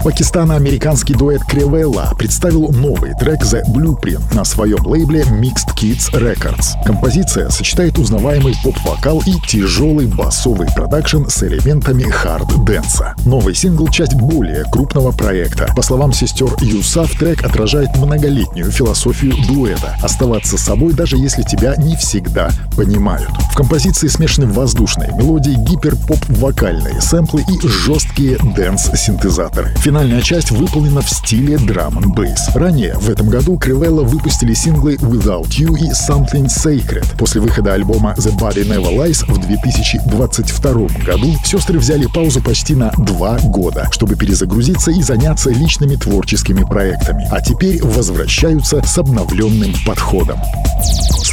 Пакистано-американский дуэт Krivella представил новый трек The Blueprint на своем лейбле Mixed Kids Records. Композиция сочетает узнаваемый поп-вокал и тяжелый басовый продакшн с элементами хард-дэнса. Новый сингл — часть более крупного проекта. По словам сестер Юсаф, трек отражает многолетнюю философию дуэта — оставаться собой, даже если тебя не всегда понимают. В композиции смешаны воздушные мелодии, гипер-поп-вокальные сэмплы и жесткие дэнс-синтезаторы. Финальная часть выполнена в стиле драм-н-бейс. Ранее в этом году Krivella выпустили синглы Without You и Something Sacred. После выхода альбома The Body Never Lies в 2022 году сестры взяли паузу почти на 2 года, чтобы перезагрузиться и заняться личными творческими проектами. А теперь возвращаются с обновленным подходом.